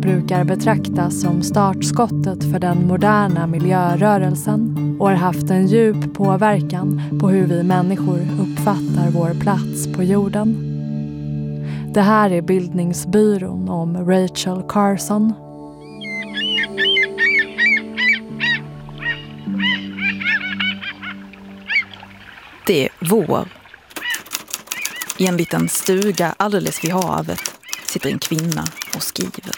brukar betraktas som startskottet för den moderna miljörörelsen och har haft en djup påverkan på hur vi människor uppfattar vår plats på jorden. Det här är Bildningsbyrån om Rachel Carson. Det är vår. I en liten stuga alldeles vid havet sitter en kvinna och skriver.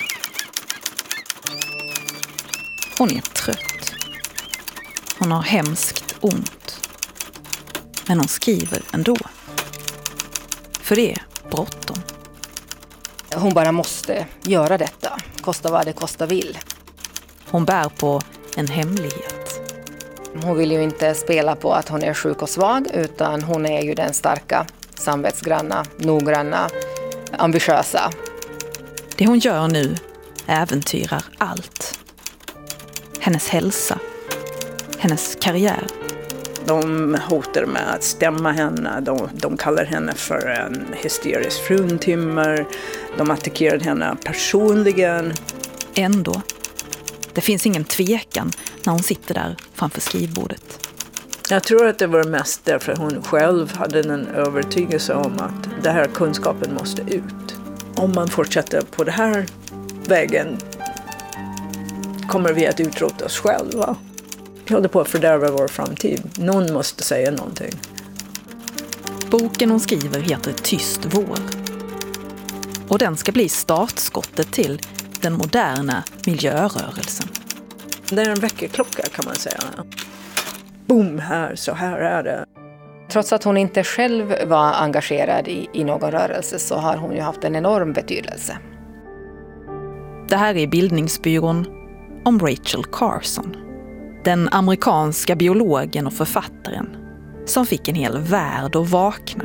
Hon är trött. Hon har hemskt ont. Men hon skriver ändå. För det är bråttom. Hon bara måste göra detta. Kosta vad det kosta vill. Hon bär på en hemlighet. Hon vill ju inte spela på att hon är sjuk och svag, utan hon är ju den starka, samvetsgranna, noggranna, ambitiösa. Det hon gör nu äventyrar allt. Hennes hälsa. Hennes karriär. De hotar med att stämma henne. De kallar henne för en hysterisk fruntimmer. De attackerar henne personligen. Ändå. Det finns ingen tvekan när hon sitter där framför skrivbordet. Jag tror att det var mest därför hon själv hade en övertygelse om att den här kunskapen måste ut. Om man fortsätter på den här vägen kommer vi att utrota oss själva. Vi håller på att fördärva vår framtid. Någon måste säga någonting. Boken hon skriver heter Tyst vår. Och den ska bli startskottet till den moderna miljörörelsen. Det är en väckarklocka kan man säga. Boom, så här är det. Trots att hon inte själv var engagerad i någon rörelse så har hon ju haft en enorm betydelse. Det här är Bildningsbyrån om Rachel Carson. Den amerikanska biologen och författaren som fick en hel värld att vakna.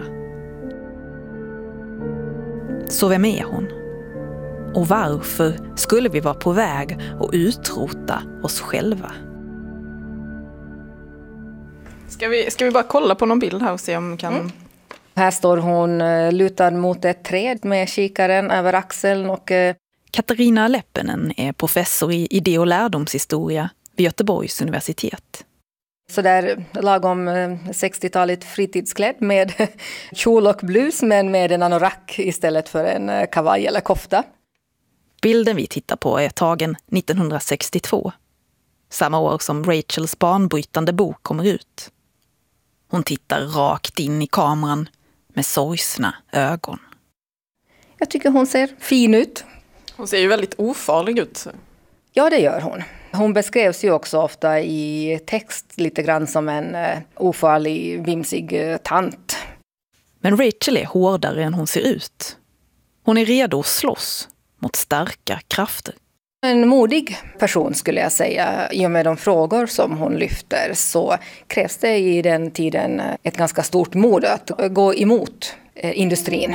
Så vem är hon? Och varför skulle vi vara på väg att utrota oss själva? Ska vi bara kolla på någon bild här och se om vi kan... Här står hon lutad mot ett träd med kikaren över axeln och... Katarina Leppinen är professor i idé- och lärdomshistoria vid Göteborgs universitet. Så där lagom 60-talet fritidsklädd med kjol och blus men med en anorak istället för en kavaj eller kofta. Bilden vi tittar på är tagen 1962. Samma år som Rachels banbrytande bok kommer ut. Hon tittar rakt in i kameran med sorgsna ögon. Jag tycker hon ser fin ut. Hon ser ju väldigt ofarlig ut. Ja, det gör hon. Hon beskrevs ju också ofta i text lite grann som en ofarlig, vimsig tant. Men Rachel är hårdare än hon ser ut. Hon är redo att slåss mot starka krafter. En modig person skulle jag säga. I och med de frågor som hon lyfter så krävs det i den tiden ett ganska stort mod att gå emot industrin.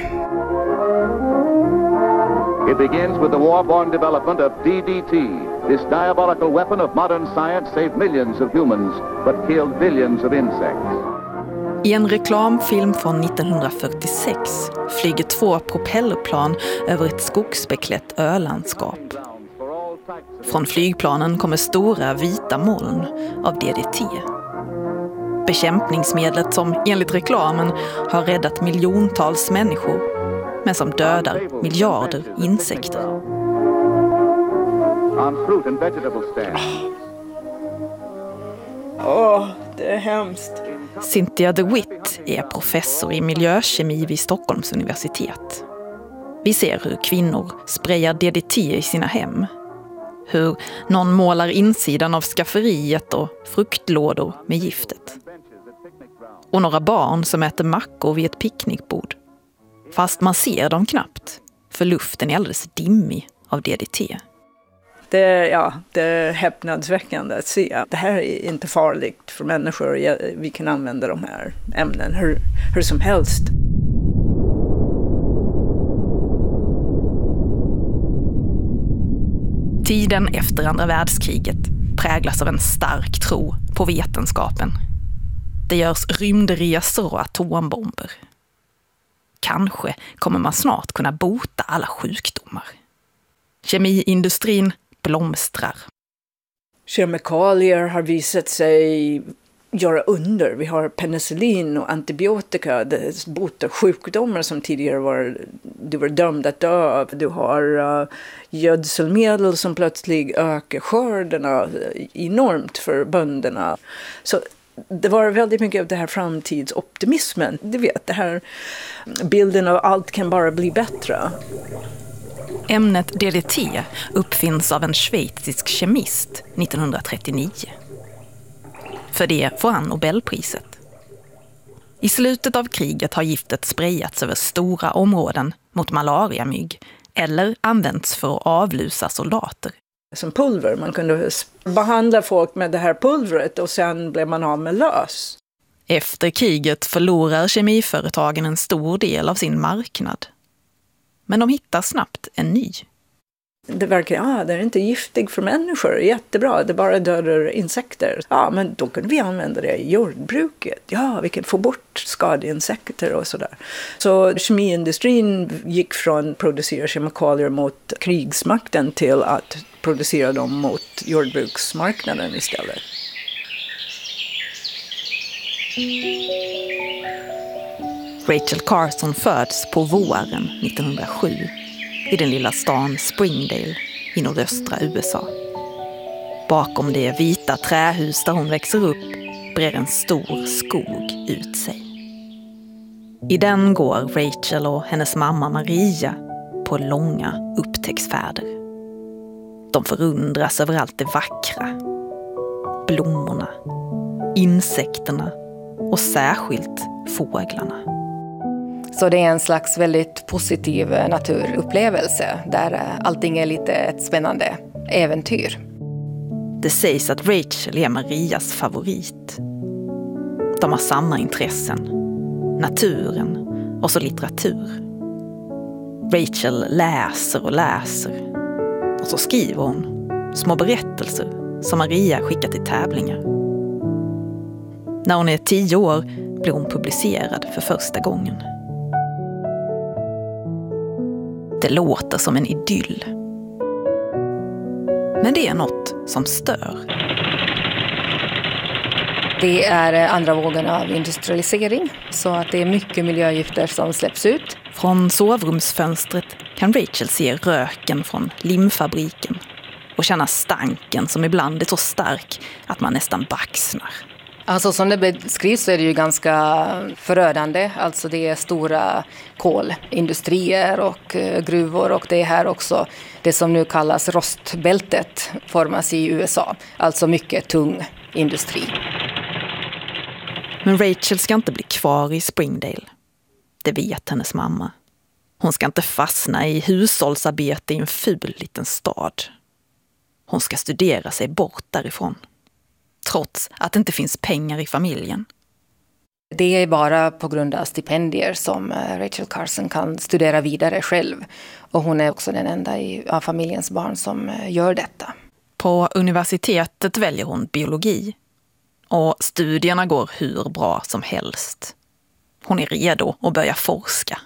It begins with the war-born development of DDT. This diabolical weapon of modern science saved millions of humans but killed billions of insects. I en reklamfilm från 1946 flyger 2 propellerplan över ett skogsbeklätt ölandskap. Från flygplanen kommer stora vita moln av DDT. Bekämpningsmedlet som enligt reklamen har räddat miljontals människor men som dödar miljarder insekter. Det är hemskt. Cynthia DeWitt är professor i miljökemi vid Stockholms universitet. Vi ser hur kvinnor sprayar DDT i sina hem. Hur någon målar insidan av skafferiet och fruktlådor med giftet. Och några barn som äter mackor vid ett picknickbord. Fast man ser dem knappt, för luften är alldeles dimmig av DDT. Det är häpnadsväckande att se. Det här är inte farligt för människor. Vi kan använda de här ämnen hur som helst. Tiden efter andra världskriget präglas av en stark tro på vetenskapen. Det görs rymdresor och atombomber. Kanske kommer man snart kunna bota alla sjukdomar. Kemiindustrin blomstrar. Kemikalier har visat sig göra under. Vi har penicillin och antibiotika, det botar sjukdomar som tidigare du var dömd att dö av. Du har gödselmedel som plötsligt ökar skördarna enormt för bönderna. Så det var väldigt mycket av det här framtidsoptimismen. Du vet, det här bilden av allt kan bara bli bättre. Ämnet DDT uppfinns av en schweizisk kemist 1939. För det får han Nobelpriset. I slutet av kriget har giftet sprayats över stora områden mot malariamygg eller använts för att avlusa soldater. Som pulver, man kunde behandla folk med det här pulvret och sen blev man av med lös. Efter kriget förlorar kemiföretagen en stor del av sin marknad. Men de hittar snabbt en ny. Det verkar, det är inte giftig för människor, jättebra, det bara dödar insekter. Ja, men då kunde vi använda det i jordbruket. Ja, vi kan få bort skadeinsekter och sådär. Så kemiindustrin gick från att producera kemikalier mot krigsmakten till att producera dem mot jordbruksmarknaden istället. Rachel Carson föds på våren 1907 i den lilla stan Springdale i nordöstra USA. Bakom det vita trähus där hon växer upp brer en stor skog ut sig. I den går Rachel och hennes mamma Maria på långa upptäcktsfärder. De förundras över allt det vackra. Blommorna, insekterna och särskilt fåglarna. Så det är en slags väldigt positiv naturupplevelse där allting är lite ett spännande äventyr. Det sägs att Rachel är Marias favorit. De har samma intressen. Naturen och så litteratur. Rachel läser och läser. Och så skriver hon små berättelser som Maria skickar till tävlingar. När hon är 10 år blir hon publicerad för första gången. Det låter som en idyll. Men det är något som stör. Det är andra vågen av industrialisering, så att det är mycket miljögifter som släpps ut. Från sovrumsfönstret kan Rachel se röken från limfabriken och känna stanken som ibland är så stark att man nästan baxnar. Alltså som det beskrivs så är det ju ganska förödande. Alltså det är stora kolindustrier och gruvor, och det är här också det som nu kallas rostbältet formas i USA. Alltså mycket tung industri. Men Rachel ska inte bli kvar i Springdale. Det vet hennes mamma. Hon ska inte fastna i hushållsarbete i en ful liten stad. Hon ska studera sig bort därifrån. Trots att det inte finns pengar i familjen. Det är bara på grund av stipendier som Rachel Carson kan studera vidare själv. Och hon är också den enda av familjens barn som gör detta. På universitetet väljer hon biologi. Och studierna går hur bra som helst. Hon är redo att börja forska.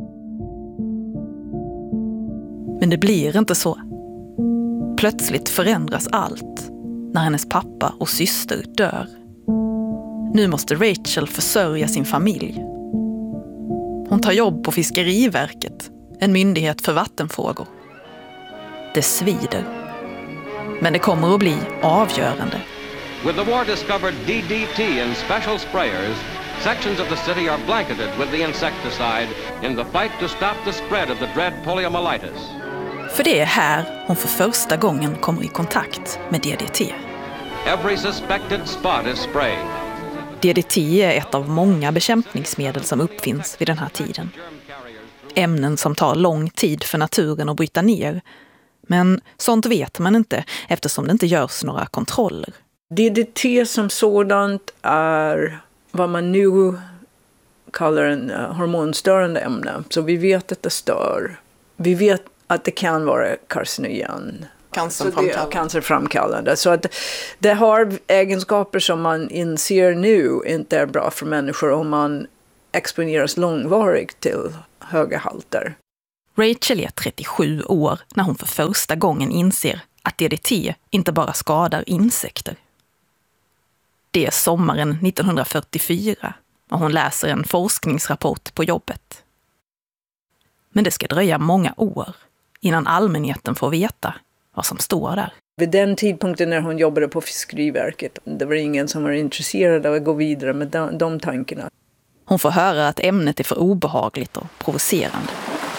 Men det blir inte så. Plötsligt förändras allt när hennes pappa och syster dör. Nu måste Rachel försörja sin familj. Hon tar jobb på Fiskeriverket, en myndighet för vattenfrågor. Det svider. Men det kommer att bli avgörande. With the war discovered DDT in special sprayers, sections of the city are blanketed with the insecticide in the fight to stop the spread of the dread poliomyelitis. För det är här hon för första gången kommer i kontakt med DDT. Every suspected spot is sprayed. DDT är ett av många bekämpningsmedel som uppfinns vid den här tiden. Ämnen som tar lång tid för naturen att bryta ner. Men sånt vet man inte eftersom det inte görs några kontroller. DDT som sådant är vad man nu kallar en hormonstörande ämne. Så vi vet att det stör. Vi vet att det kan vara carcinogen. Cancerframkallande. Så att det har egenskaper som man inser nu inte är bra för människor om man exponeras långvarigt till höga halter. Rachel är 37 år när hon för första gången inser att DDT inte bara skadar insekter. Det är sommaren 1944 och hon läser en forskningsrapport på jobbet. Men det ska dröja många år innan allmänheten får veta vad som står där. Vid den tidpunkten när hon jobbade på Fiskeriverket, det var ingen som var intresserad av att gå vidare med de tankarna. Hon får höra att ämnet är för obehagligt och provocerande.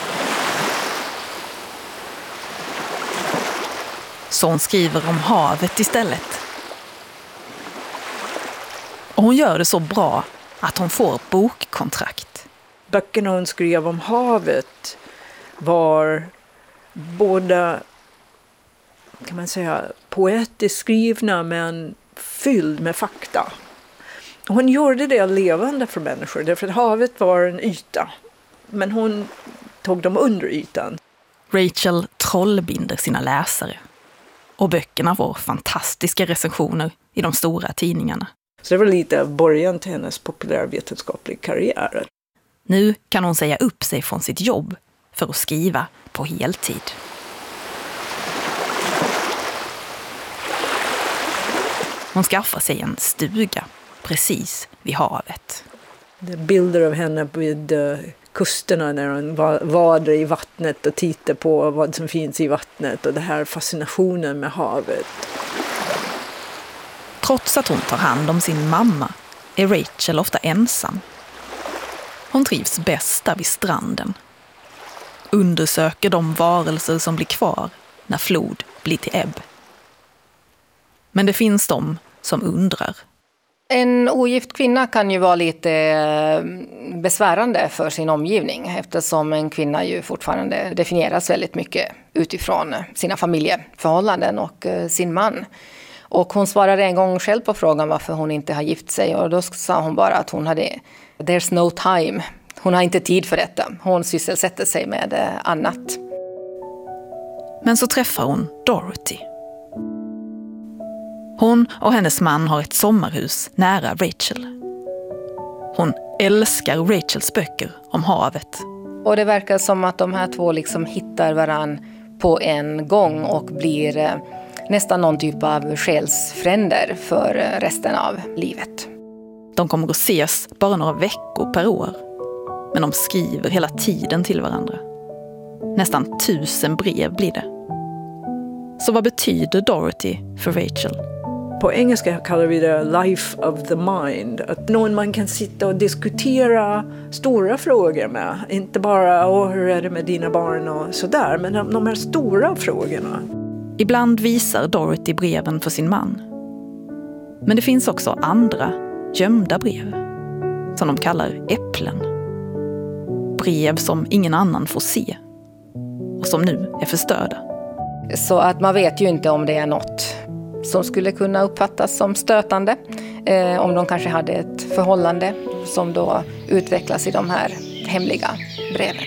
Så hon skriver om havet istället. Och hon gör det så bra att hon får bokkontrakt. Böckerna hon skrev om havet var båda, kan man säga, poetiskt skrivna men fylld med fakta. Hon gjorde det levande för människor därför att havet var en yta. Men hon tog dem under ytan. Rachel trollbinder sina läsare. Och böckerna får fantastiska recensioner i de stora tidningarna. Så det var lite av början till hennes populärvetenskapliga karriär. Nu kan hon säga upp sig från sitt jobb för att skriva på heltid. Hon skaffar sig en stuga precis vid havet. Det är bilder av henne vid kusterna när hon vadar i vattnet och tittar på vad som finns i vattnet och det här fascinationen med havet. Trots att hon tar hand om sin mamma är Rachel ofta ensam. Hon trivs bäst där vid stranden. Undersöker de varelser som blir kvar när flod blir till ebb. Men det finns de som undrar. En ogift kvinna kan ju vara lite besvärande för sin omgivning eftersom en kvinna ju fortfarande definieras väldigt mycket utifrån sina familjeförhållanden och sin man. Och hon svarade en gång själv på frågan varför hon inte har gift sig och då sa hon bara att hon hade there's no time. Hon har inte tid för detta. Hon sysselsätter sig med annat. Men så träffar hon Dorothy. Hon och hennes man har ett sommarhus nära Rachel. Hon älskar Rachels böcker om havet. Och det verkar som att de här två liksom hittar varann på en gång och blir nästan någon typ av själsfränder för resten av livet. De kommer att ses bara några veckor per år. Men de skriver hela tiden till varandra. Nästan 1000 brev blir det. Så vad betyder Dorothy för Rachel? På engelska kallar vi det life of the mind. Att någon man kan sitta och diskutera stora frågor med. Inte bara hur är det med dina barn och sådär. Men de här stora frågorna. Ibland visar Dorothy breven för sin man. Men det finns också andra gömda brev. Som de kallar äpplen. Brev som ingen annan får se. Och som nu är förstörda. Så att man vet ju inte om det är något som skulle kunna uppfattas som stötande. Om de kanske hade ett förhållande som då utvecklas i de här hemliga breven.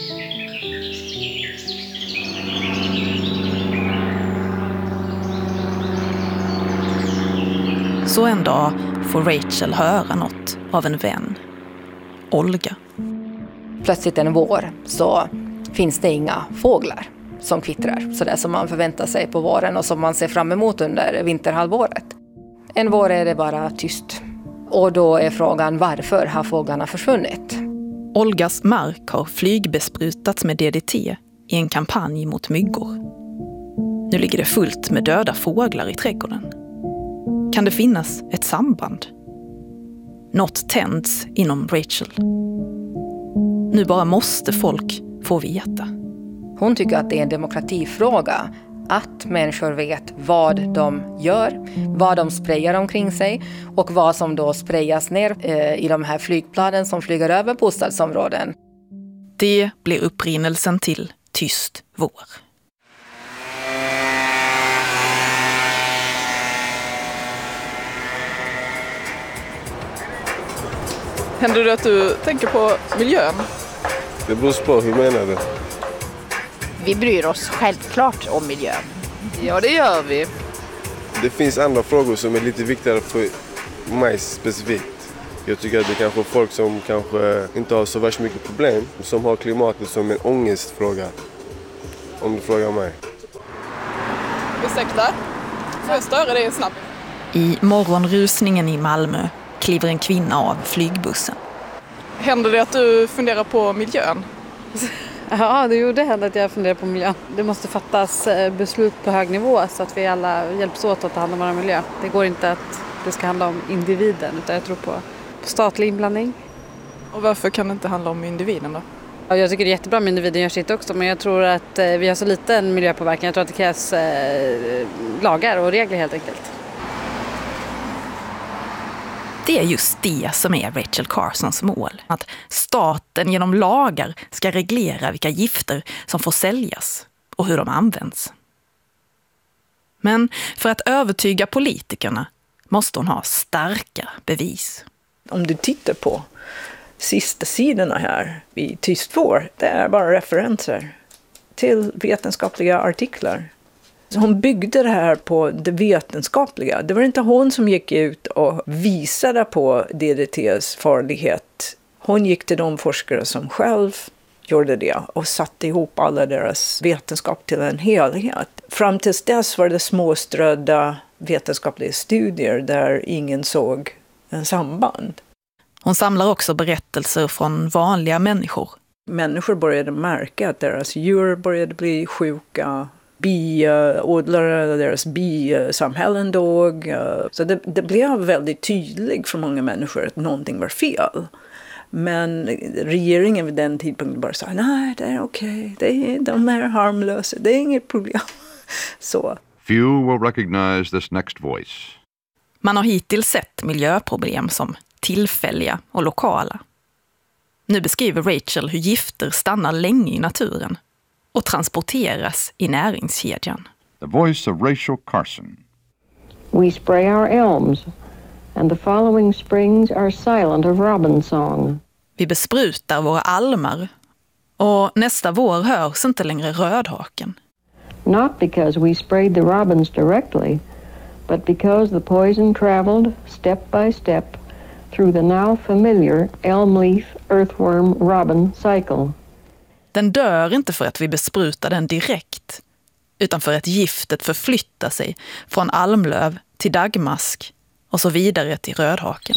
Så en dag får Rachel höra något av en vän. Olga. Plötsligt en vår så finns det inga fåglar som kvittrar. Så där som man förväntar sig på våren och som man ser fram emot under vinterhalvåret. En vår är det bara tyst. Och då är frågan varför har fåglarna försvunnit? Olgas mark har flygbesprutats med DDT i en kampanj mot myggor. Nu ligger det fullt med döda fåglar i trädgården. Kan det finnas ett samband? Något tänds inom Rachel. Nu bara måste folk få veta. Hon tycker att det är en demokratifråga att människor vet vad de gör, vad de sprayar omkring sig och vad som då sprayas ner i de här flygplanen som flyger över bostadsområden. Det blir upprinnelsen till Tyst vår. Händer det att du tänker på miljön? Det beror på, hur menar du? Vi bryr oss självklart om miljön. Ja, det gör vi. Det finns andra frågor som är lite viktigare för mig specifikt. Jag tycker att det kanske är folk som kanske inte har så värst mycket problem, som har klimatet som en ångestfråga, om du frågar mig. Ursäkta, får jag störa dig snabbt? I morgonrusningen i Malmö kliver en kvinna av flygbussen. Händer det att du funderar på miljön? Ja, det händer att jag funderar på miljön. Det måste fattas beslut på hög nivå så att vi alla hjälps åt att ta hand om vår miljö. Det går inte att det ska handla om individen, utan jag tror på statlig inblandning. Och varför kan det inte handla om individen då? Ja, jag tycker det är jättebra med individen gör sitt också, men jag tror att vi har så liten miljöpåverkan. Jag tror att det krävs lagar och regler helt enkelt. Det är just det som är Rachel Carsons mål. Att staten genom lagar ska reglera vilka gifter som får säljas och hur de används. Men för att övertyga politikerna måste hon ha starka bevis. Om du tittar på sista sidorna här i Tyst vår, det är bara referenser till vetenskapliga artiklar. Så hon byggde det här på det vetenskapliga. Det var inte hon som gick ut och visade på DDTs farlighet. Hon gick till de forskare som själv gjorde det och satte ihop alla deras vetenskap till en helhet. Fram tills dess var det småströdda vetenskapliga studier där ingen såg en samband. Hon samlar också berättelser från vanliga människor. Människor började märka att deras djur började bli sjuka. Biodlare, deras bisamhällen dog. Så det blev väldigt tydligt för många människor att någonting var fel. Men regeringen vid den tidpunkten bara sa, nej, det är okej. De är harmlösa, det är inget problem. Så. Few will recognize this next voice. Man har hittills sett miljöproblem som tillfälliga och lokala. Nu beskriver Rachel hur gifter stannar länge i naturen och transporteras i näringskedjan. The voice of Rachel Carson. We spray our elms, and the following springs are silent of robin song. Vi besprutar våra almar, och nästa vår hörs inte längre rödhaken. Not because we sprayed the robins directly, but because the poison traveled step by step through the now familiar elm leaf earthworm robin cycle. Den dör inte för att vi besprutar den direkt, utan för att giftet förflyttar sig från almlöv till dagmask och så vidare till rödhaken.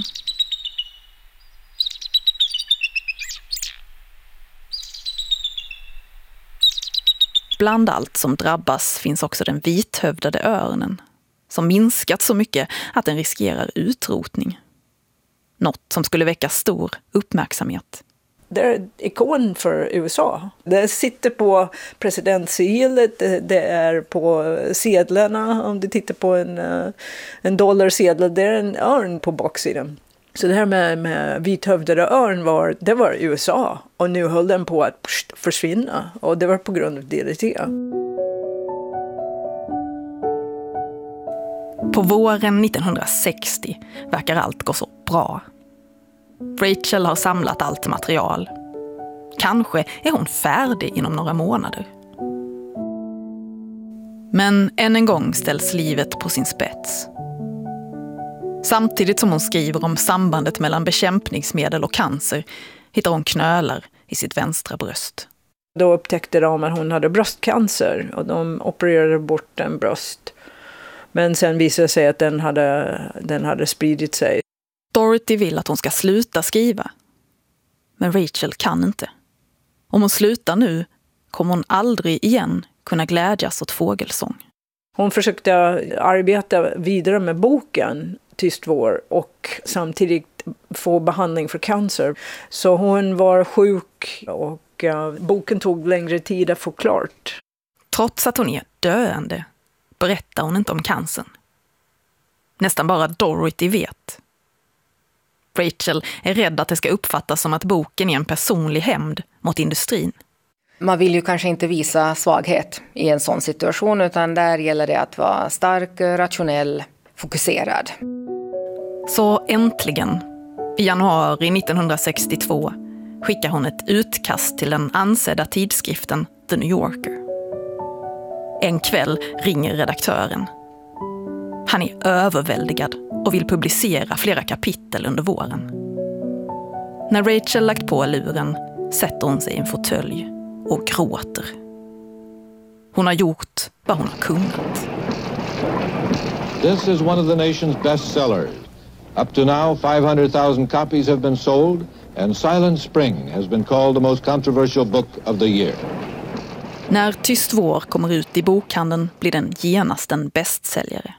Bland allt som drabbas finns också den vithövdade örnen, som minskat så mycket att den riskerar utrotning. Något som skulle väcka stor uppmärksamhet. Det är en ikon för USA. Det sitter på presidentselet, det är på sedlarna. Om du tittar på en dollarsedel, det är en örn på baksidan. Så det här med vithövdade örn det var USA. Och nu höll den på att försvinna. Och det var på grund av DDT. På våren 1960 verkar allt gå så bra. Rachel har samlat allt material. Kanske är hon färdig inom några månader. Men än en gång ställs livet på sin spets. Samtidigt som hon skriver om sambandet mellan bekämpningsmedel och cancer hittar hon knölar i sitt vänstra bröst. Då upptäckte de att hon hade bröstcancer och de opererade bort en bröst. Men sen visade det sig att den hade spridit sig. Dorothy vill att hon ska sluta skriva. Men Rachel kan inte. Om hon slutar nu kommer hon aldrig igen kunna glädjas åt fågelsång. Hon försökte arbeta vidare med boken Tyst vår och samtidigt få behandling för cancer. Så hon var sjuk och boken tog längre tid att få klart. Trots att hon är döende berättar hon inte om cancern. Nästan bara Dorothy vet. Rachel är rädd att det ska uppfattas som att boken är en personlig hämnd mot industrin. Man vill ju kanske inte visa svaghet i en sån situation, utan där gäller det att vara stark, rationell, fokuserad. Så äntligen, i januari 1962, skickar hon ett utkast till den ansedda tidskriften The New Yorker. En kväll ringer redaktören. Han är överväldigad och vill publicera flera kapitel under våren. När Rachel lagt på luren sätter hon sig i en fåtölj och gråter. Hon har gjort vad hon har kunnat. This is one of the nation's best sellers. Up to now, 500,000 copies have been sold, and Silent Spring has been called the most controversial book of the year. När Tyst vår kommer ut i bokhandeln blir den genast en bästsäljare.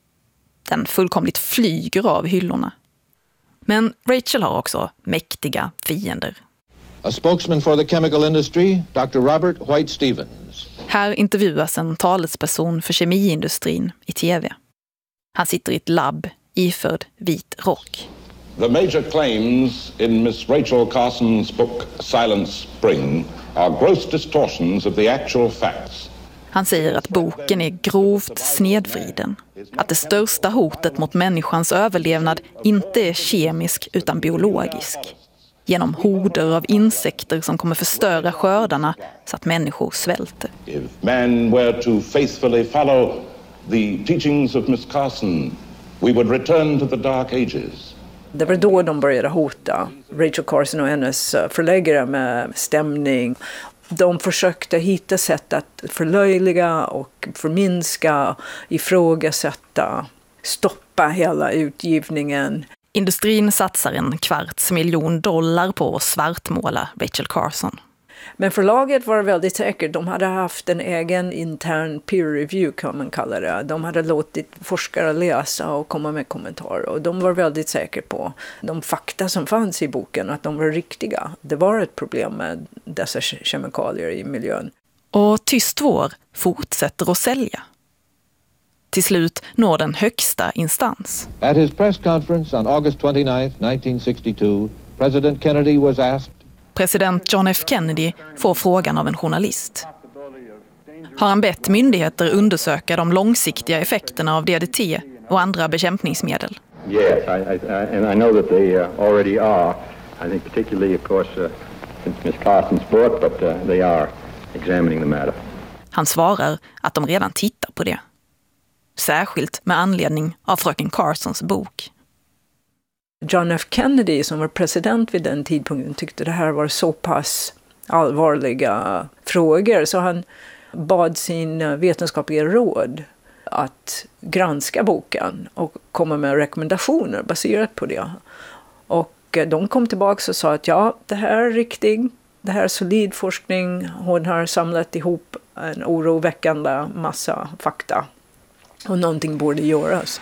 Den fullkomligt flyger av hyllorna. Men Rachel har också mäktiga fiender. A spokesman for the chemical industry, Dr. Robert White Stevens. Här intervjuas en talesperson för kemiindustrin i tv. Han sitter i ett labb iförd vit rock. The major claims in Miss Rachel Carson's book Silent Spring are gross distortions of the actual facts. Han säger att boken är grovt snedvriden. Att det största hotet mot människans överlevnad inte är kemisk utan biologisk. Genom horder av insekter som kommer förstöra skördarna så att människor svälter. If man were to faithfully follow the teachings of Miss Carson, we would return to the dark ages. Det var då de började hota Rachel Carson och hennes förläggare med stämning. De försökte hitta sätt att förlöjliga och förminska, ifrågasätta, stoppa hela utgivningen. Industrin satsar $250 000 på att svartmåla Rachel Carson. Men förlaget var väldigt säkert. De hade haft en egen intern peer review kan man kalla det. De hade låtit forskare läsa och komma med kommentarer. Och de var väldigt säkra på de fakta som fanns i boken, att de var riktiga. Det var ett problem med dessa kemikalier i miljön. Och Tyst vår fortsätter att sälja. Till slut når den högsta instans. At his press conference on August 29, 1962, President Kennedy was asked. President John F. Kennedy får frågan av en journalist. Har han bett myndigheter undersöka de långsiktiga effekterna av DDT och andra bekämpningsmedel? Yes, and I know that they already are. I think particularly, of course, since Miss Carson's book, but they are examining the matter. Han svarar att de redan tittar på det. Särskilt med anledning av fröken Carsons bok. John F. Kennedy som var president vid den tidpunkten tyckte det här var så pass allvarliga frågor så han bad sin vetenskapliga råd att granska boken och komma med rekommendationer baserat på det. Och de kom tillbaka och sa att ja, det här är riktigt, det här är solid forskning, hon har samlat ihop en oroväckande massa fakta och någonting borde göras.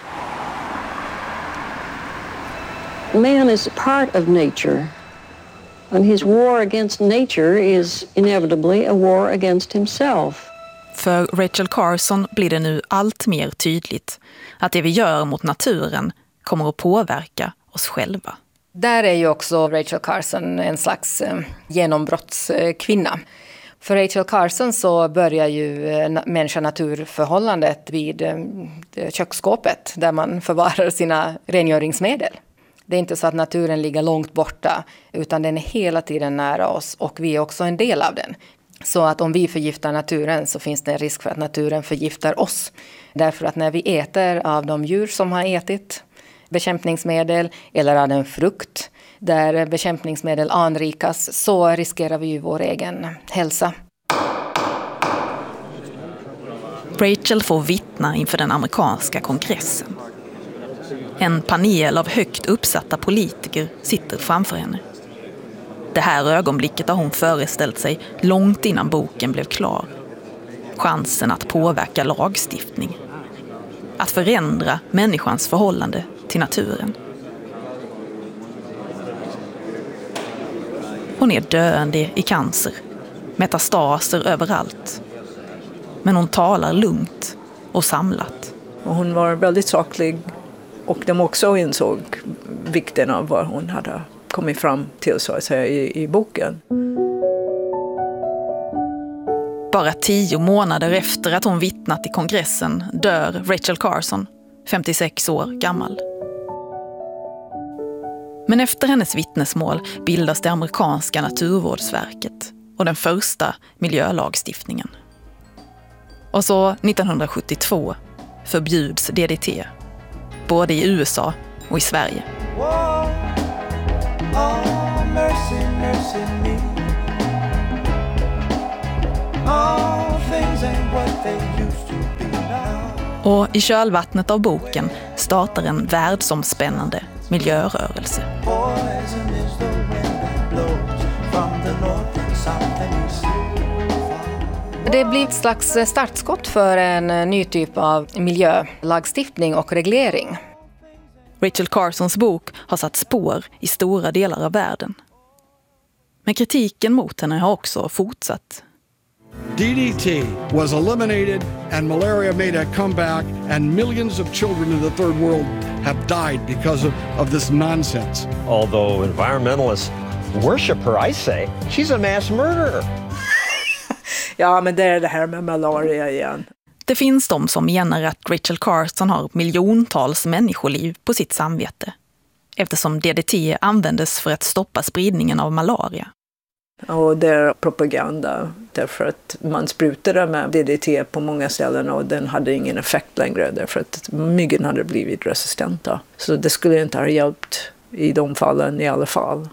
Man is a part of nature, and his war against nature is inevitably a war against himself. För Rachel Carson blir det nu allt mer tydligt att det vi gör mot naturen kommer att påverka oss själva. Där är ju också Rachel Carson en slags genombrottskvinna. För Rachel Carson så börjar ju människa-naturförhållandet vid köksskåpet där man förvarar sina rengöringsmedel. Det är inte så att naturen ligger långt borta utan den är hela tiden nära oss och vi är också en del av den. Så att om vi förgiftar naturen så finns det en risk för att naturen förgiftar oss. Därför att när vi äter av de djur som har ätit bekämpningsmedel eller av en frukt där bekämpningsmedel anrikas så riskerar vi ju vår egen hälsa. Rachel får vittna inför den amerikanska kongressen. En panel av högt uppsatta politiker sitter framför henne. Det här ögonblicket har hon föreställt sig långt innan boken blev klar. Chansen att påverka lagstiftning. Att förändra människans förhållande till naturen. Hon är döende i cancer. Metastaser överallt. Men hon talar lugnt och samlat. Och hon var väldigt saklig. Och de också insåg vikten av vad hon hade kommit fram till så att säga i boken. Bara 10 månader efter att hon vittnat i kongressen dör Rachel Carson, 56 år gammal. Men efter hennes vittnesmål bildas det amerikanska naturvårdsverket och den första miljölagstiftningen. Och så 1972 förbjuds DDT. Både i USA och i Sverige. voice in me. All things ain't what they used to be now. Och i kölvattnet av boken startar en världsomspännande miljörörelse. Poison is the wind that blows from the north and south and east. Det blir ett slags startskott för en ny typ av miljölagstiftning och reglering. Rachel Carsons bok har satt spår i stora delar av världen. Men kritiken mot henne har också fortsatt. DDT was eliminated and malaria made a comeback and millions of children in the third world have died because of this nonsense. Although environmentalists worship her, I say, she's a mass murderer. Ja, men det är det här med malaria igen. Det finns de som menar att Rachel Carson har miljontals människoliv på sitt samvete, eftersom DDT användes för att stoppa spridningen av malaria. Och det är propaganda, därför att man sprutade med DDT på många ställen och den hade ingen effekt längre, därför att myggen hade blivit resistenta. Så det skulle inte ha hjälpt i de fallen i alla fall.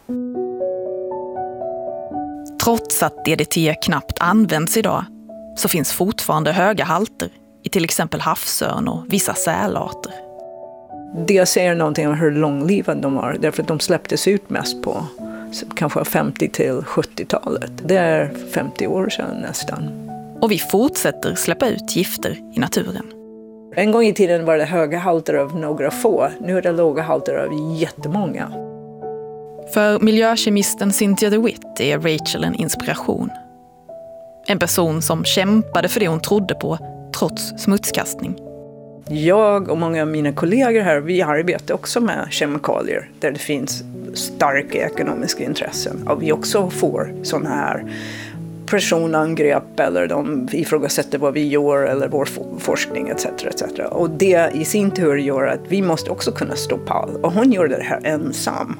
Trots att DDT knappt används idag så finns fortfarande höga halter i till exempel havsörn och vissa sälarter. Det säger någonting om hur långlivad de var, därför att de släpptes ut mest på kanske 50 till 70-talet. Det är 50 år sedan nästan. Och vi fortsätter släppa ut gifter i naturen. En gång i tiden var det höga halter av några få, nu är det låga halter av jättemånga. För miljökemisten Cynthia DeWitt är Rachel en inspiration. En person som kämpade för det hon trodde på, trots smutskastning. Jag och många av mina kollegor här, vi arbetar också med kemikalier där det finns starka ekonomiska intressen. Och vi också får sådana här personangrepp eller de ifrågasätter vad vi gör eller vår forskning etc. etc. Och det i sin tur gör att vi måste också kunna stå pall. Och hon gjorde det här ensam.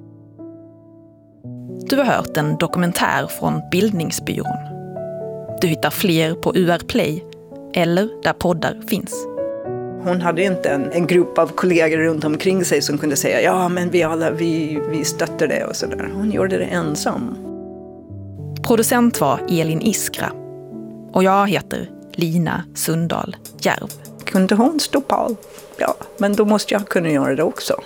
Du har hört en dokumentär från Bildningsbyrån. Du hittar fler på UR Play eller där poddar finns. Hon hade inte en grupp av kollegor runt omkring sig som kunde säga ja men vi stöttar det och sådär. Hon gjorde det ensam. Producent var Elin Iskra och jag heter Lina Sundahl Järv. Kunde hon stå pall? Ja, men då måste jag kunna göra det också.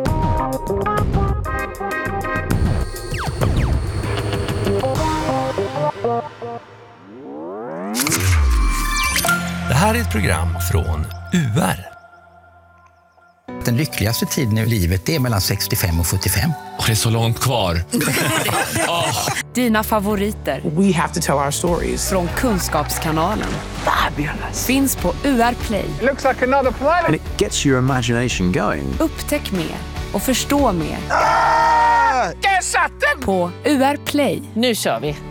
Det här är ett program från UR. Den lyckligaste tiden i livet är mellan 65 och 75. Och det är så långt kvar. Dina favoriter. We have to tell our stories. Från Kunskapskanalen. Fabulous. Finns på UR Play. It looks like another planet. And it gets your imagination going. Upptäck mer och förstå mer. Där satt den! På UR Play. Nu kör vi.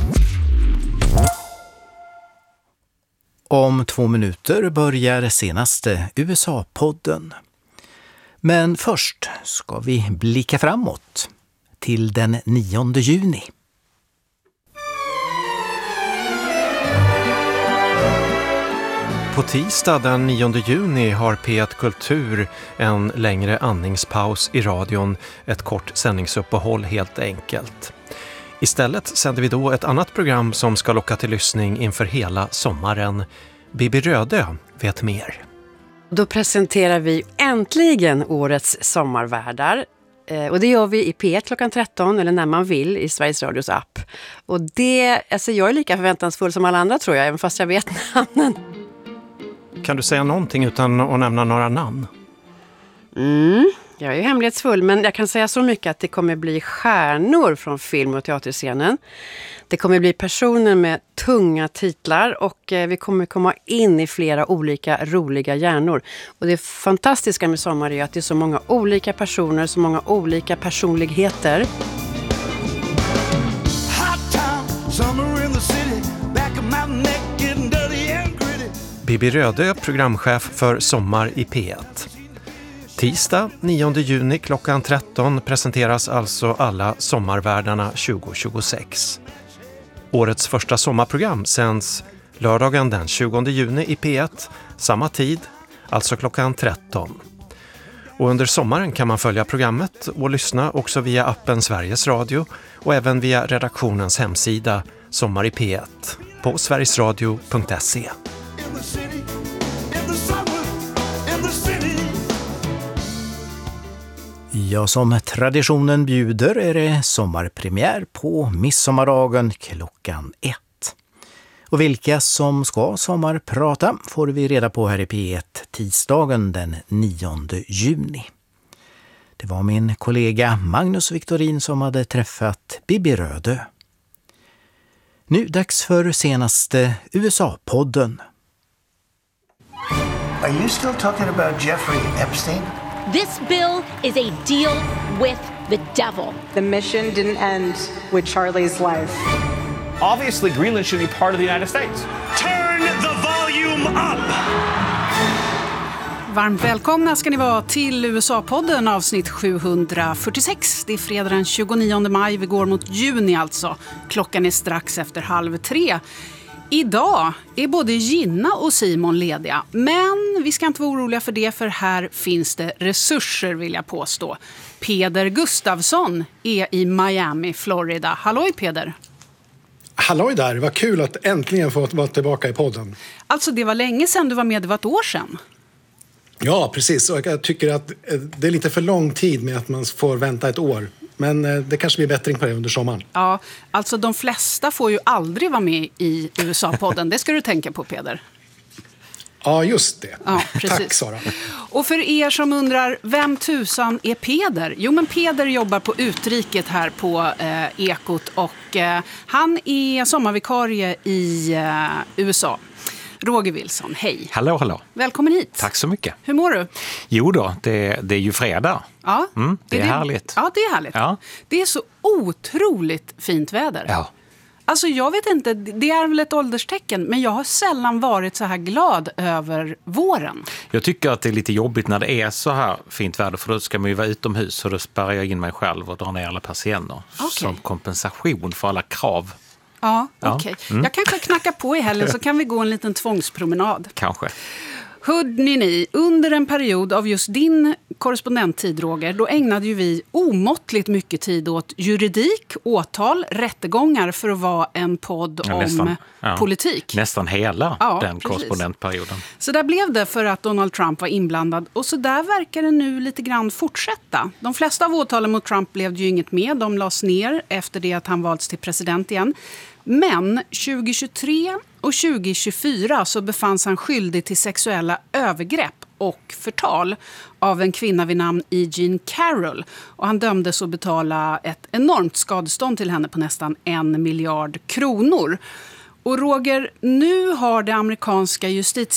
Om 2 minuter börjar senaste USA-podden. Men först ska vi blicka framåt till den 9 juni. På tisdag den 9 juni har P1 Kultur en längre andningspaus i radion, ett kort sändningsuppehåll helt enkelt. Istället sänder vi då ett annat program som ska locka till lyssning inför hela sommaren. Bibi Rödö vet mer. Då presenterar vi äntligen årets sommarvärdar. Och det gör vi i P1 klockan 13 eller när man vill i Sveriges Radios app. Och det, alltså jag är lika förväntansfull som alla andra tror jag, även fast jag vet namnen. Kan du säga någonting utan att nämna några namn? Jag är ju hemlighetsfull, men jag kan säga så mycket att det kommer bli stjärnor från film- och teaterscenen. Det kommer bli personer med tunga titlar och vi kommer komma in i flera olika roliga hjärnor. Och det fantastiska med sommar är att det är så många olika personer, så många olika personligheter. Bibi Rödö, programchef för Sommar i P1. Tisdag 9 juni klockan 13 presenteras alltså alla sommarvärdarna 2026. Årets första sommarprogram sänds lördagen den 20 juni i P1, samma tid, alltså klockan 13. Och under sommaren kan man följa programmet och lyssna också via appen Sveriges Radio och även via redaktionens hemsida Sommar i P1 på sverigesradio.se. Ja, som traditionen bjuder är det sommarpremiär på midsommardagen klockan 1. Och vilka som ska sommarprata får vi reda på här i P1 tisdagen den 9 juni. Det var min kollega Magnus Victorin som hade träffat Bibi Rödö. Nu dags för senaste USA-podden. Are you still talking about Jeffrey Epstein? This bill is a deal with the devil. The mission didn't end with Charlie's life. Obviously, Greenland should be part of the United States. Turn the volume up! Varmt välkomna ska ni vara till USA-podden avsnitt 746. Det är fredag den 29 maj, vi går mot juni alltså. Klockan är strax efter 2:30. Idag är både Gina och Simon lediga, men vi ska inte vara oroliga för det, för här finns det resurser vill jag påstå. Peder Gustafsson är i Miami, Florida. Halloj Peder! Halloj där, vad kul att äntligen få vara tillbaka i podden. Alltså det var länge sedan du var med, det var ett år sedan. Ja, precis. Och jag tycker att det är lite för lång tid med att man får vänta ett år. Men det kanske blir bättring på det under sommaren. Ja, alltså de flesta får ju aldrig vara med i USA-podden. Det ska du tänka på, Peder. Ja, just det. Ja, precis. Tack, Sara. Och för er som undrar, vem tusan är Peder? Jo, men Peder jobbar på Utriket här på Ekot och han är sommarvikarie i USA. Roger Wilson, hej. Hallå, hallå. Välkommen hit. Tack så mycket. Hur mår du? Jo då, det är ju fredag. Ja. Det är härligt. Ja, det är härligt. Ja. Det är så otroligt fint väder. Ja. Alltså jag vet inte, det är väl ett ålderstecken, men jag har sällan varit så här glad över våren. Jag tycker att det är lite jobbigt när det är så här fint väder, för då ska man ju vara utomhus, så då spärrar jag in mig själv och drar ner alla persienner som kompensation för alla krav. Ja, okej. Jag kanske knackar på i helgen så kan vi gå en liten tvångspromenad. Kanske. Hörrni, under en period av just din korrespondenttid, Roger, då ägnade ju vi omåttligt mycket tid åt juridik, åtal, rättegångar för att vara en podd om politik. Nästan hela den precis. Korrespondentperioden. Så där blev det för att Donald Trump var inblandad, och så där verkar det nu lite grann fortsätta. De flesta av åtalen mot Trump blev ju inget med, de lades ner efter det att han valts till president igen. Men 2023 och 2024 så befanns han skyldig till sexuella övergrepp och förtal av en kvinna vid namn E. Jean Carroll. Och han dömdes att betala ett enormt skadestånd till henne på nästan 1 miljard kronor. Och Roger, nu har det amerikanska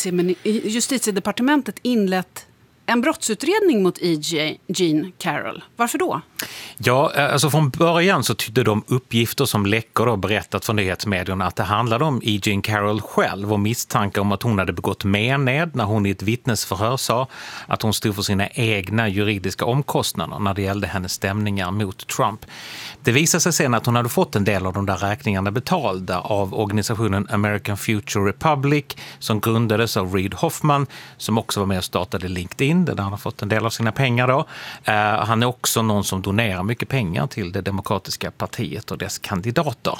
justitiedepartementet inlett en brottsutredning mot E. Jean Carroll. Varför då? Ja, alltså från början så tyckte de uppgifter som läckor och berättat från nyhetsmedierna att det handlade om E. Jean Carroll själv och misstankar om att hon hade begått mened när hon i ett vittnesförhör sa att hon stod för sina egna juridiska omkostnader när det gällde hennes stämningar mot Trump. Det visade sig sen att hon hade fått en del av de där räkningarna betalda av organisationen American Future Republic som grundades av Reid Hoffman, som också var med och startade LinkedIn där han har fått en del av sina pengar då. Han är också någon som donerar mycket pengar till det demokratiska partiet och dess kandidater.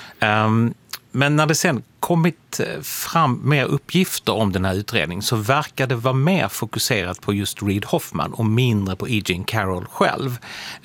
Men när det sen kommit fram mer uppgifter om den här utredningen så verkar det vara mer fokuserat på just Reid Hoffman och mindre på E. Jean Carroll själv.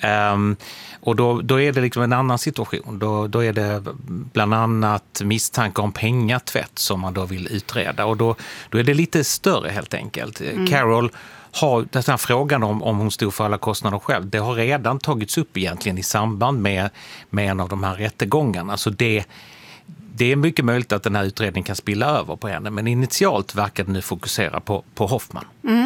Och då är det liksom en annan situation. Då är det bland annat misstankar om pengatvätt som man då vill utreda. Och då är det lite större helt enkelt. Carroll har den här frågan om hon stod för alla kostnader själv, det har redan tagits upp egentligen i samband med en av de här rättegångarna. Så det är mycket möjligt att den här utredningen kan spilla över på henne, men initialt verkar den nu fokusera på Hoffman.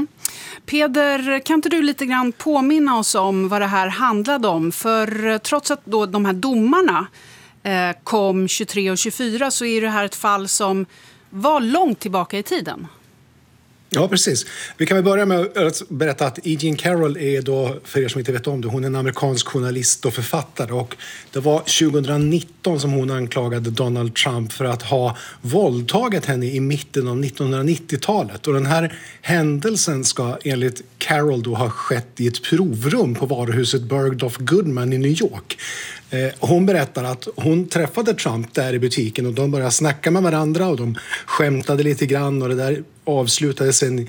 Peder, kan inte du lite grann påminna oss om vad det här handlade om? För trots att då de här domarna kom 23 och 24 så är det här ett fall som var långt tillbaka i tiden. Ja, precis. Vi kan väl börja med att berätta att E. Jean Carroll är då, för er som inte vet om det, hon är en amerikansk journalist och författare, och det var 2019 som hon anklagade Donald Trump för att ha våldtagit henne i mitten av 1990-talet. Och den här händelsen ska enligt Carroll då ha skett i ett provrum på varuhuset Bergdorf Goodman i New York. Hon berättar att hon träffade Trump där i butiken och de började snacka med varandra och de skämtade lite grann, och det där avslutades sen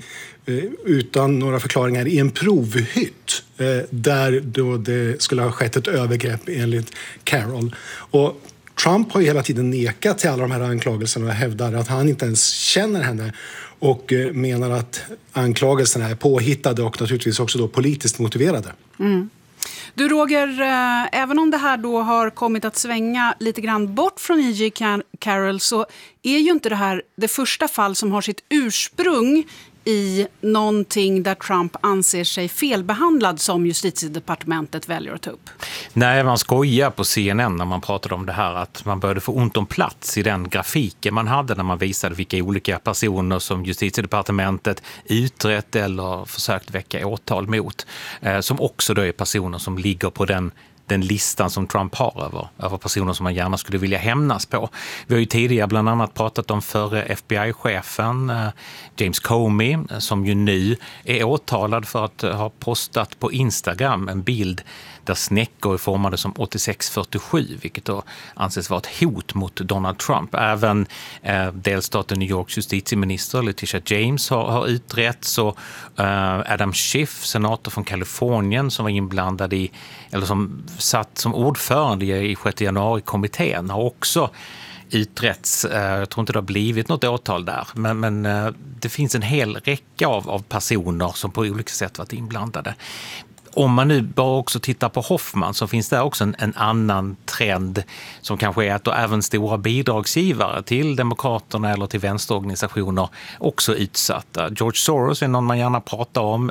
utan några förklaringar i en provhytt där då det skulle ha skett ett övergrepp enligt Carroll. Och Trump har ju hela tiden nekat till alla de här anklagelserna och hävdar att han inte ens känner henne och menar att anklagelserna är påhittade och naturligtvis också då politiskt motiverade. Mm. Du Roger, även om det här då har kommit att svänga lite grann bort från E.J. Carroll, så är ju inte det här det första fall som har sitt ursprung i någonting där Trump anser sig felbehandlad, som justitiedepartementet väljer att ta upp. Nej, man skojar på CNN när man pratade om det här, att man började få ont om plats i den grafiken man hade när man visade vilka olika personer som justitiedepartementet utrett eller försökt väcka åtal mot, som också då är personer som ligger på den listan som Trump har över personer som man gärna skulle vilja hämnas på. Vi har ju tidigare bland annat pratat om förre FBI-chefen James Comey, som ju nu är åtalad för att ha postat på Instagram en bild där snäckor är formade som 8647, vilket då anses vara ett hot mot Donald Trump. Även delstaten New Yorks justitieminister Letitia James har utretts, och Adam Schiff, senator från Kalifornien, som var inblandad i, eller som satt som ordförande i 6 januari-kommittén, har också utretts. Jag tror inte det har blivit något åtal där, men det finns en hel räcka av personer som på olika sätt varit inblandade. Om man nu bara också tittar på Hoffman, så finns det också en annan trend som kanske är att då även stora bidragsgivare till demokraterna eller till vänsterorganisationer också utsatta. George Soros är någon man gärna pratar om.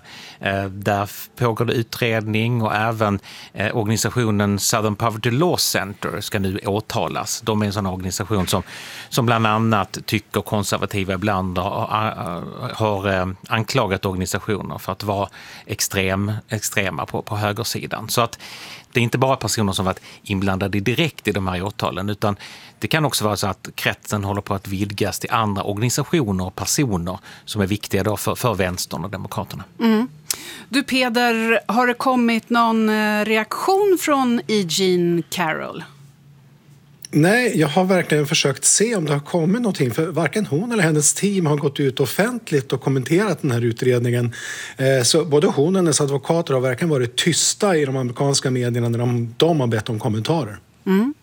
Där pågår det utredning, och även organisationen Southern Poverty Law Center ska nu åtalas. De är en sån organisation som bland annat tycker konservativa ibland har anklagat organisationer för att vara extrema på högersidan. Så att det är inte bara personer som varit inblandade direkt i de här åtalen, utan det kan också vara så att kretsen håller på att vidgas till andra organisationer och personer som är viktiga då för vänstern och demokraterna. Mm. Du Peder, har det kommit någon reaktion från E. Jean Carroll? Nej, jag har verkligen försökt se om det har kommit någonting, för varken hon eller hennes team har gått ut offentligt och kommenterat den här utredningen. Så både hon och hennes advokater har verkligen varit tysta i de amerikanska medierna när de har bett om kommentarer. Mm.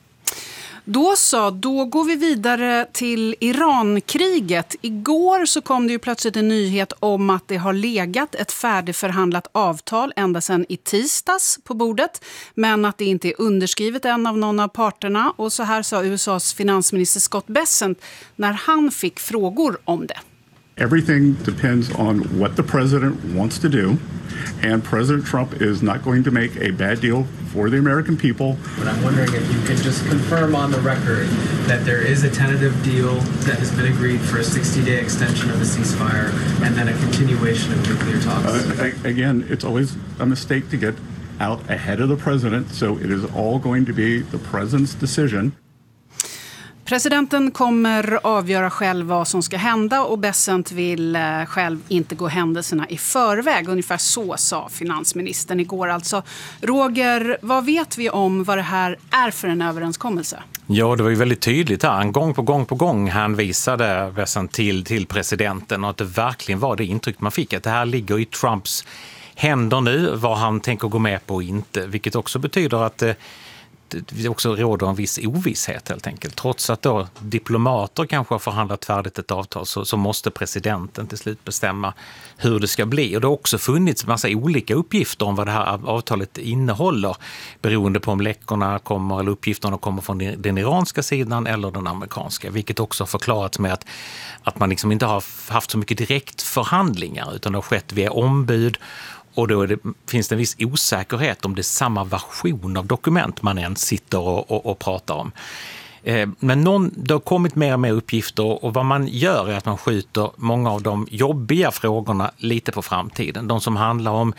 Då går vi vidare till Irankriget. Igår så kom det ju plötsligt en nyhet om att det har legat ett färdigförhandlat avtal ända sedan i tisdags på bordet, men att det inte är underskrivet än av någon av parterna. Och så här sa USAs finansminister Scott Bessent när han fick frågor om det. Everything depends on what the president wants to do, and President Trump is not going to make a bad deal for the American people. But I'm wondering if you could just confirm on the record that there is a tentative deal that has been agreed for a 60-day extension of the ceasefire and then a continuation of nuclear talks. Again, it's always a mistake to get out ahead of the president, so it is all going to be the president's decision. Presidenten kommer avgöra själv vad som ska hända, och Bessent vill själv inte gå händelserna i förväg. Ungefär så sa finansministern igår alltså. Roger, vad vet vi om vad det här är för en överenskommelse? Ja, det var ju väldigt tydligt här. Gång på gång han visade Bessent till presidenten, och att det verkligen var det intryck man fick. Att det här ligger i Trumps händer nu, vad han tänker gå med på och inte. Vilket också betyder att det också råder en viss ovisshet helt enkelt. Trots att då diplomater kanske har förhandlat färdigt ett avtal, så måste presidenten till slut bestämma hur det ska bli. Och det har också funnits en massa olika uppgifter om vad det här avtalet innehåller, beroende på om läckorna kommer eller uppgifterna kommer från den iranska sidan eller den amerikanska. Vilket också har förklarats med att man liksom inte har haft så mycket direkt förhandlingar, utan det har skett via ombud. Och då finns det en viss osäkerhet om det är samma version av dokument man än sitter och pratar om. Men det har kommit mer och mer uppgifter och vad man gör är att man skjuter många av de jobbiga frågorna lite på framtiden. De som handlar om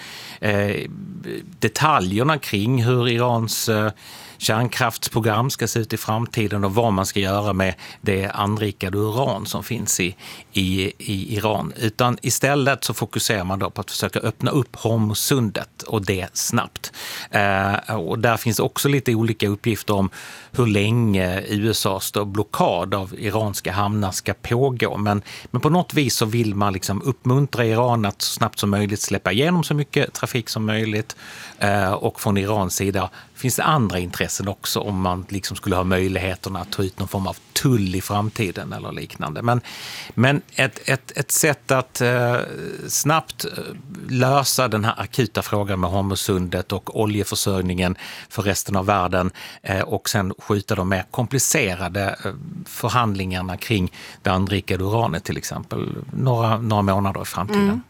detaljerna kring hur Irans kärnkraftsprogram ska se ut i framtiden och vad man ska göra med det anrikade uran som finns i Iran. Utan istället så fokuserar man då på att försöka öppna upp Hormuzsundet och det snabbt. Och där finns också lite olika uppgifter om hur länge USAs blockad av iranska hamnar ska pågå. Men på något vis så vill man liksom uppmuntra Iran att så snabbt som möjligt släppa igenom så mycket trafik som möjligt. Och från Irans sida finns det andra intressen också om man liksom skulle ha möjligheterna att ta ut någon form av tull i framtiden eller liknande. Men ett sätt att snabbt lösa den här akuta frågan med Hormuzsundet och oljeförsörjningen för resten av världen och sen skjuta de mer komplicerade förhandlingarna kring det anrikade uranet till exempel några månader i framtiden. Mm.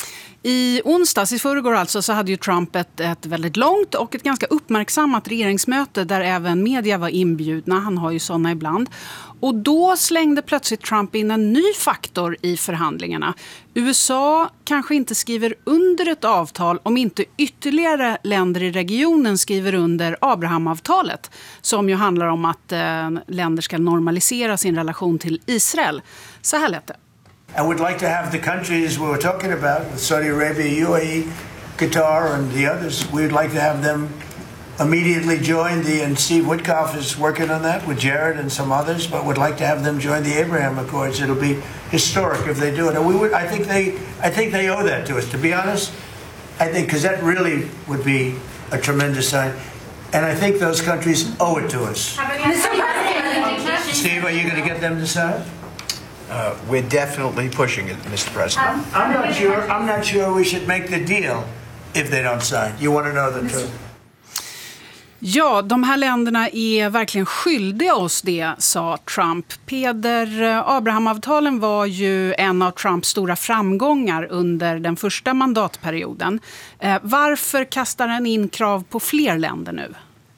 I onsdags, i förrgår alltså, så hade ju Trump ett väldigt långt och ett ganska uppmärksammat regeringsmöte där även media var inbjudna. Han har ju sådana ibland. Och då slängde plötsligt Trump in en ny faktor i förhandlingarna. USA kanske inte skriver under ett avtal om inte ytterligare länder i regionen skriver under Abrahamavtalet, som ju handlar om att länder ska normalisera sin relation till Israel. Så här lät det. And we'd like to have the countries we were talking about, Saudi Arabia, UAE, Qatar, and the others, we'd like to have them immediately join and Steve Witkoff is working on that with Jared and some others, but would like to have them join the Abraham Accords. It'll be historic if they do it. And I think they owe that to us, to be honest. I think, because that really would be a tremendous sign. And I think those countries owe it to us. Steve, are you going to get them to sign? We're definitely pushing it, Mr. President. I'm not sure we should make the deal if they don't sign. You want to know the truth? Ja, de här länderna är verkligen skyldiga oss det, sa Trump. Peder, Abrahamavtalen var ju en av Trumps stora framgångar under den första mandatperioden. Varför kastar han in krav på fler länder nu?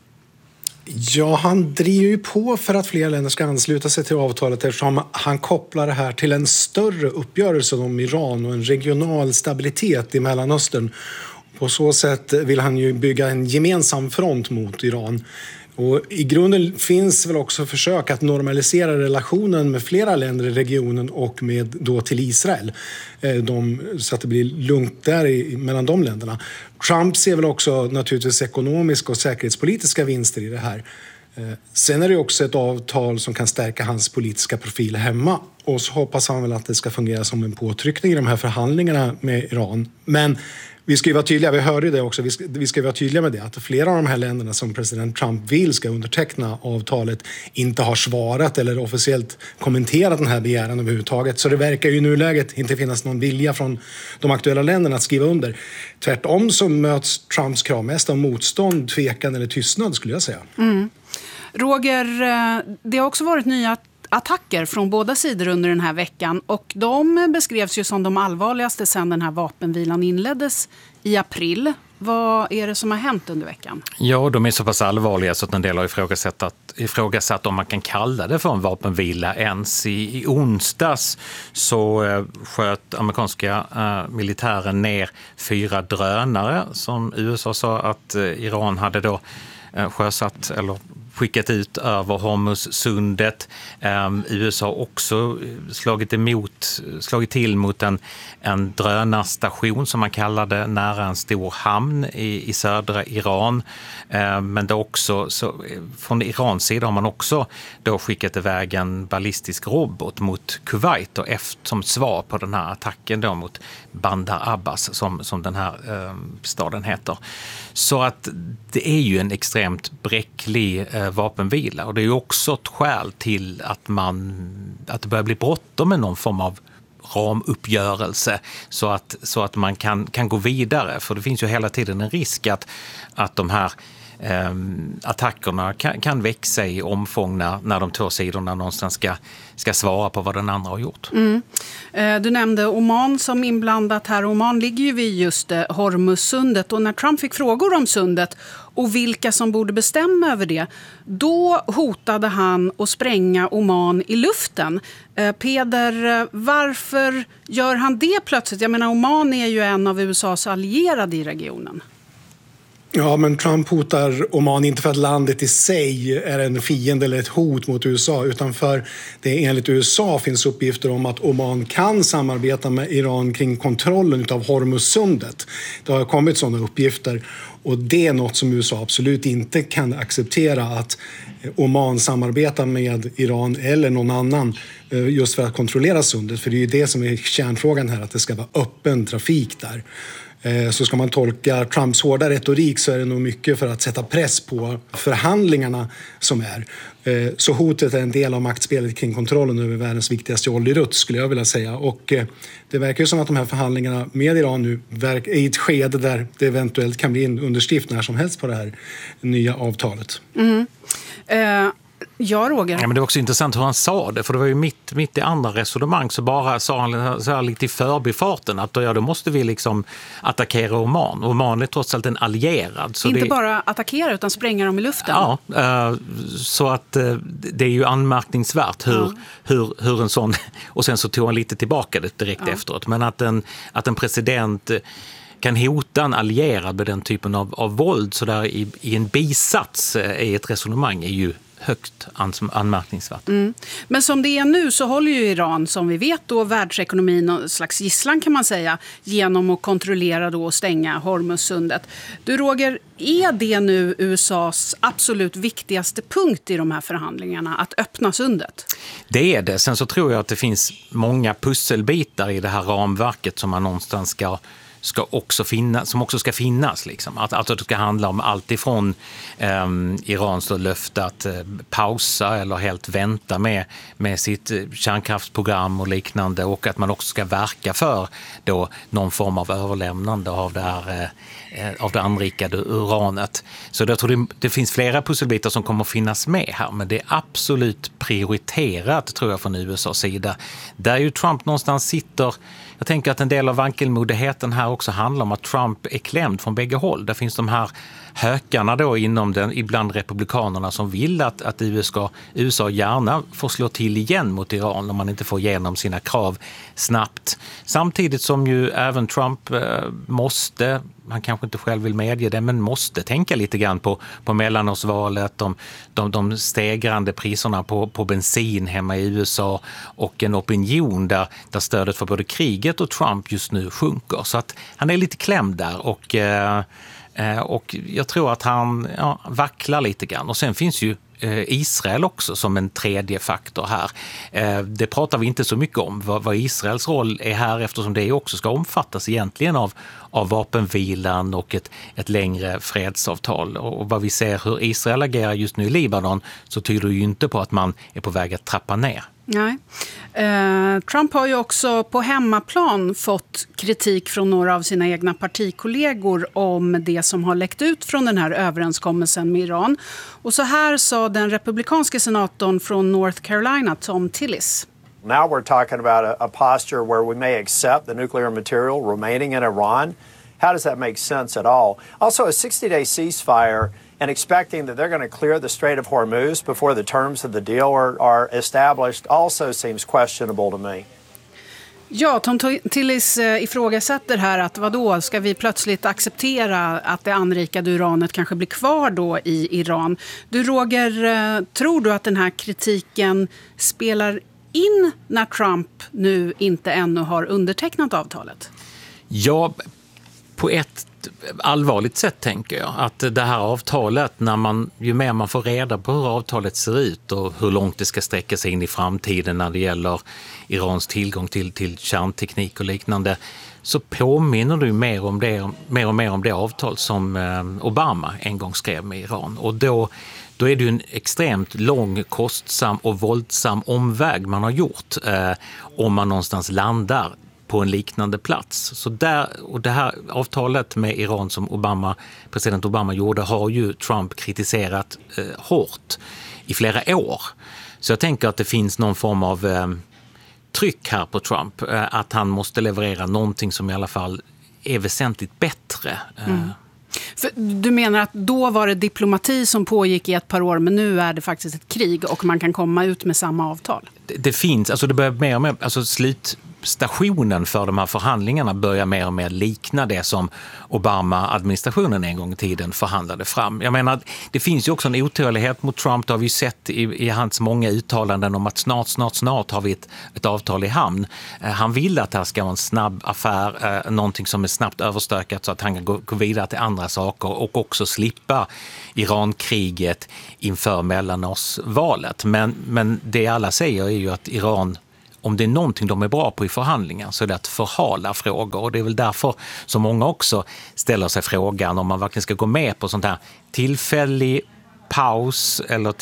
Ja, han driver ju på för att fler länder ska ansluta sig till avtalet eftersom han kopplar det här till en större uppgörelse om Iran och en regional stabilitet i Mellanöstern. På så sätt vill han ju bygga en gemensam front mot Iran. Och i grunden finns väl också försök att normalisera relationen med flera länder i regionen och med då till Israel. Så att det blir lugnt där mellan de länderna. Trump ser väl också naturligtvis ekonomiska och säkerhetspolitiska vinster i det här. Sen är det också ett avtal som kan stärka hans politiska profil hemma. Och så hoppas han väl att det ska fungera som en påtryckning i de här förhandlingarna med Iran. Men vi ska ju vara tydliga, vi hörde det också, vi ska vara tydliga med det, att flera av de här länderna som president Trump vill ska underteckna avtalet inte har svarat eller officiellt kommenterat den här begäran överhuvudtaget. Så det verkar ju i nuläget inte finnas någon vilja från de aktuella länderna att skriva under. Tvärtom så möts Trumps krav mest av motstånd, tvekan eller tystnad skulle jag säga. Mm. Roger, det har också varit nya attacker från båda sidor under den här veckan och de beskrevs ju som de allvarligaste sedan den här vapenvilan inleddes i april. Vad är det som har hänt under veckan? Ja, de är så pass allvarliga så att en del har ifrågasatt om man kan kalla det för en vapenvila ens. I onsdags så sköt amerikanska militären ner 4 drönare som USA sa att Iran hade då sjösatt eller skickat ut över Hormuzsundet. USA har också slagit till mot en drönarstation som man kallade nära en stor hamn i södra Iran. Men det också, från Irans sida har man också då skickat iväg en ballistisk robot mot Kuwait och som svar på den här attacken då mot Bandar Abbas som den här staden heter. Så att det är ju en extremt bräcklig vapenvila och det är ju också ett skäl till att det börjar bli bråttom med någon form av ramuppgörelse så att man kan gå vidare, för det finns ju hela tiden en risk att de här attackerna kan växa i omfång när de två sidorna någonstans ska svara på vad den andra har gjort. Du nämnde Oman som inblandat här. Oman ligger ju vid just Hormuzsundet, och när Trump fick frågor om sundet och vilka som borde bestämma över det, då hotade han att spränga Oman i luften. Peder, varför gör han det plötsligt? Jag menar, Oman är ju en av USAs allierade i regionen. Ja, men Trump hotar Oman inte för att landet i sig är en fiende eller ett hot mot USA, utan för det enligt USA finns uppgifter om att Oman kan samarbeta med Iran kring kontrollen av Hormuzsundet. Det har kommit sådana uppgifter, och det är något som USA absolut inte kan acceptera, att Oman samarbetar med Iran eller någon annan just för att kontrollera sundet. För det är ju det som är kärnfrågan här, att det ska vara öppen trafik där. Så ska man tolka Trumps hårda retorik så är det nog mycket för att sätta press på förhandlingarna som är. Så hotet är en del av maktspelet kring kontrollen över världens viktigaste oljerutt, skulle jag vilja säga. Och det verkar ju som att de här förhandlingarna med Iran nu är i ett skede där det eventuellt kan bli en underskrift när som helst på det här nya avtalet. Ja, Roger. Ja, men det var också intressant hur han sa det, för det var ju mitt i andra resonemang så bara sa han så här lite i förbifarten att då måste vi liksom attackera Oman. Oman är trots allt en allierad. Så inte bara attackera utan spränga dem i luften. Ja, så att det är ju anmärkningsvärt hur en sån, och sen så tog han lite tillbaka det direkt efteråt, men att en president kan hota en allierad med den typen av våld så där i en bisats i ett resonemang är ju högt anmärkningsvärt. Men som det är nu så håller ju Iran, som vi vet då, världsekonomin och slags gisslan kan man säga, genom att kontrollera då och stänga Hormuzsundet. Du Roger, är det nu USAs absolut viktigaste punkt i de här förhandlingarna, att öppna sundet? Det är det. Sen så tror jag att det finns många pusselbitar i det här ramverket som man någonstans ska också finnas, som också ska finnas liksom. Att det ska handla om allt ifrån Irans löfte att pausa eller helt vänta med sitt kärnkraftsprogram och liknande, och att man också ska verka för då någon form av överlämnande av det anrikade uranet. Så jag tror det finns flera pusselbitar som kommer att finnas med här, men det är absolut prioriterat tror jag från USAs sida. Där ju Trump någonstans sitter. Jag tänker att en del av vankelmodigheten här också handlar om att Trump är klämd från bägge håll. Det finns de här hökarna då ibland republikanerna som vill att USA gärna får slå till igen mot Iran om man inte får igenom sina krav snabbt. Samtidigt som ju även Trump måste, han kanske inte själv vill medge det, men måste tänka lite grann på mellanårsvalet, de stegrande priserna på bensin hemma i USA och en opinion där stödet för både kriget och Trump just nu sjunker. Så att han är lite klämd där och jag tror att han vacklar lite grann. Och sen finns ju Israel också som en tredje faktor här. Det pratar vi inte så mycket om vad Israels roll är här, eftersom det också ska omfattas egentligen av vapenvilan och ett längre fredsavtal. Och vad vi ser hur Israel agerar just nu i Libanon så tyder det ju inte på att man är på väg att trappa ner. Nej. Trump har ju också på hemmaplan fått kritik från några av sina egna partikollegor om det som har läckt ut från den här överenskommelsen med Iran. Och så här sa den republikanske senatorn från North Carolina, Tom Tillis. Now we're talking about a posture where we may accept the nuclear material remaining in Iran. How does that make sense at all? Also, a 60-day ceasefire and expecting that they're going to clear the Strait of Hormuz before the terms of the deal are established also seems questionable to me. Ja, Tom Tillis ifrågasätter här att vadå, ska vi plötsligt acceptera att det anrikade uranet kanske blir kvar då i Iran? Du Roger, tror du att den här kritiken spelar in när Trump nu inte ännu har undertecknat avtalet? Ja, på ett allvarligt sätt tänker jag att det här avtalet, ju mer man får reda på hur avtalet ser ut och hur långt det ska sträcka sig in i framtiden när det gäller Irans tillgång till kärnteknik och liknande, så påminner du mer och mer om det avtal som Obama en gång skrev med Iran. Och då är det ju en extremt lång, kostsam och våldsam omväg man har gjort om man någonstans landar på en liknande plats. Så och det här avtalet med Iran som president Obama gjorde har ju Trump kritiserat hårt i flera år. Så jag tänker att det finns någon form av tryck här på Trump, att han måste leverera någonting som i alla fall är väsentligt bättre. För du menar att då var det diplomati som pågick i ett par år, men nu är det faktiskt ett krig och man kan komma ut med samma avtal? Det finns, alltså det börjar mer och mer, alltså slutstationen för de här förhandlingarna börjar mer och mer likna det som Obama-administrationen en gång i tiden förhandlade fram. Jag menar, det finns ju också en otålighet mot Trump. Det har vi ju sett i hans många uttalanden om att snart har vi ett avtal i hamn. Han vill att det här ska vara en snabb affär, någonting som är snabbt överstökat så att han kan gå vidare till andra saker och också slippa Iran-kriget inför mellanårsvalet. Men det alla säger är ju att Iran, om det är någonting de är bra på i förhandlingar, så är det att förhala frågor. Och det är väl därför som många också ställer sig frågan om man verkligen ska gå med på sånt här tillfällig paus eller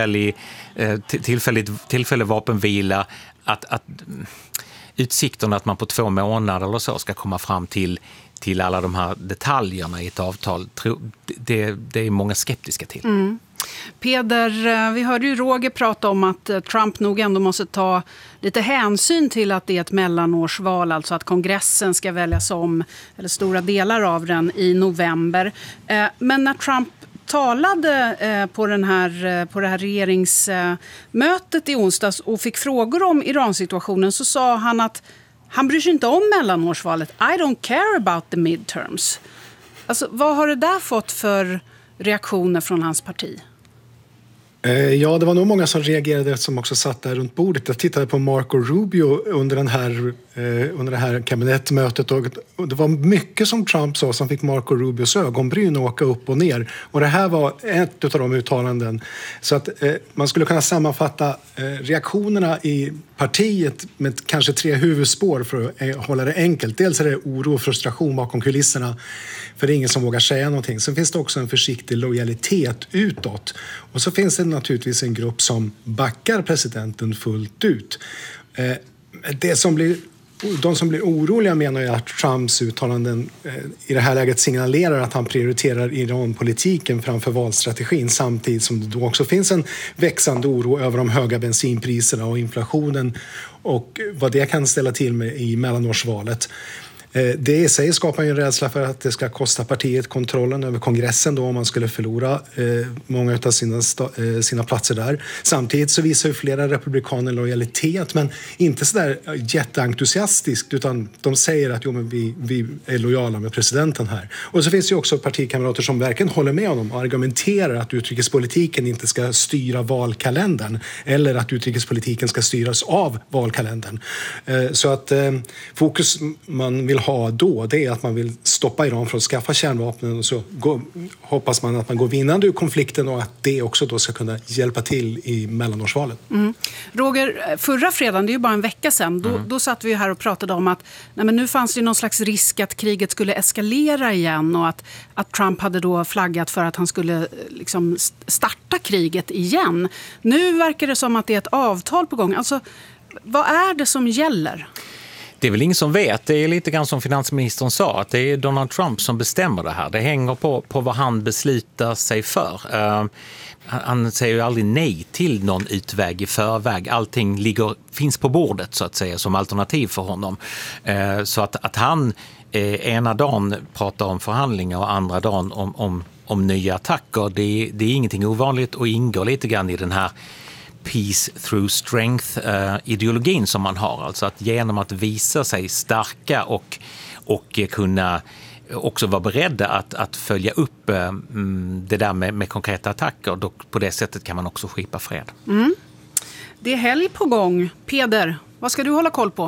tillfällig vapenvila. Att utsikterna att man på 2 månader eller så ska komma fram till alla de här detaljerna i ett avtal, det är många skeptiska till. Mm. Peder, vi hörde ju Roger prata om att Trump nog ändå måste ta lite hänsyn till att det är ett mellanårsval, alltså att kongressen ska väljas om, eller stora delar av den, i november. Men när Trump talade på det här regeringsmötet i onsdags och fick frågor om Iran-situationen, så sa han att han bryr sig inte om mellanårsvalet. I don't care about the midterms. Alltså, vad har det där fått för reaktioner från hans parti? Ja, det var nog många som reagerade som också satt där runt bordet. Jag tittade på Marco Rubio under det här kabinettmötet och det var mycket som Trump sa som fick Marco Rubios ögonbryn åka upp och ner. Och det här var ett av de uttalanden. Så att man skulle kunna sammanfatta reaktionerna i partiet med kanske 3 huvudspår för att hålla det enkelt. Dels är det oro och frustration bakom kulisserna, för det är ingen som vågar säga någonting. Sen finns det också en försiktig lojalitet utåt. Och så finns det naturligtvis en grupp som backar presidenten fullt ut. De som blir oroliga menar ju att Trumps uttalanden i det här läget signalerar att han prioriterar Iran-politiken framför valstrategin, samtidigt som det då också finns en växande oro över de höga bensinpriserna och inflationen och vad det kan ställa till med i mellanårsvalet. Det i sig skapar ju en rädsla för att det ska kosta partiet kontrollen över kongressen då, om man skulle förlora många av sina platser där. Samtidigt så visar ju flera republikaner lojalitet, men inte så där jätteentusiastiskt, utan de säger att men vi är lojala med presidenten här. Och så finns det ju också partikamrater som verkligen håller med honom och argumenterar att utrikespolitiken inte ska styra valkalendern eller att utrikespolitiken ska styras av valkalendern. Så att fokus man vill ha då, det är att man vill stoppa Iran från att skaffa kärnvapen, och så hoppas man att man går vinnande ur konflikten och att det också då ska kunna hjälpa till i mellanårsvalet. Mm. Roger, förra fredagen, det är ju bara en vecka sedan, då satt vi här och pratade om att men nu fanns det någon slags risk att kriget skulle eskalera igen och att Trump hade då flaggat för att han skulle liksom starta kriget igen. Nu verkar det som att det är ett avtal på gång. Alltså, vad är det som gäller? Det är väl ingen som vet. Det är lite grann som finansministern sa, att det är Donald Trump som bestämmer det här. Det hänger på vad han beslutar sig för. Han säger ju aldrig nej till någon utväg i förväg. Allting finns på bordet så att säga som alternativ för honom. Så att han ena dagen pratar om förhandlingar och andra dagen om nya attacker, det är ingenting ovanligt och ingår lite grann i den här peace through strength-ideologin som man har. Alltså att genom att visa sig starka och kunna också vara beredda att följa upp det där med konkreta attacker. Då på det sättet kan man också skipa fred. Mm. Det är helg på gång. Peder, vad ska du hålla koll på?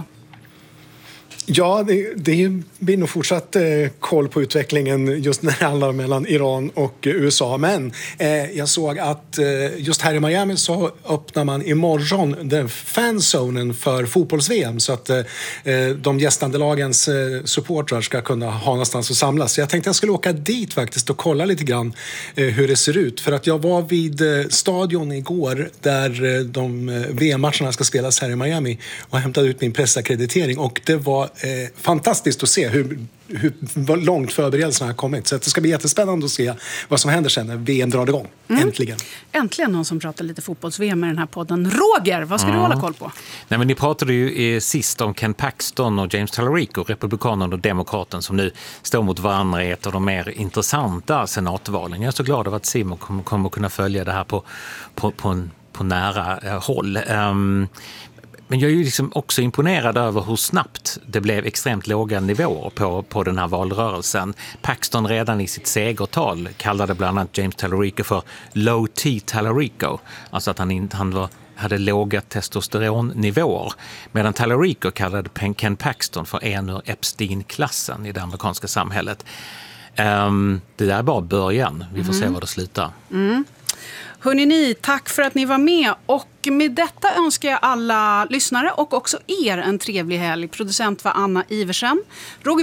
Ja, det blir nog fortsatt koll på utvecklingen just när det handlar mellan Iran och USA. Men jag såg att just här i Miami så öppnar man imorgon den fanzonen för fotbolls-VM, så att de gästande lagens supportrar ska kunna ha någonstans att samlas. Så jag tänkte jag skulle åka dit faktiskt och kolla lite grann hur det ser ut. För att jag var vid stadion igår där de VM-matcherna ska spelas här i Miami och hämtade ut min pressakkreditering, och det var fantastiskt att se hur långt förberedelserna har kommit. Så att det ska bli jättespännande att se vad som händer sen när VM drar igång. Äntligen. Äntligen någon som pratar lite fotbolls-VM i den här podden. Roger, vad ska du hålla koll på? Nej, men ni pratade ju sist om Ken Paxton och James Tallarico, republikanen och demokraten, som nu står mot varandra i ett av de mer intressanta senatvalen. Jag är så glad över att Simon kommer kunna följa det här på nära håll. Men jag är ju liksom också imponerad över hur snabbt det blev extremt låga nivåer på den här valrörelsen. Paxton redan i sitt segertal kallade bland annat James Tallarico för low T Tallarico. Alltså att han hade låga testosteronnivåer. Medan Tallarico kallade Ken Paxton för en ur Epstein-klassen i det amerikanska samhället. Det där är bara början. Vi får se var det slutar. Hörrni, tack för att ni var med. Och med detta önskar jag alla lyssnare och också er en trevlig helg. Producent var Anna Iversen. Roger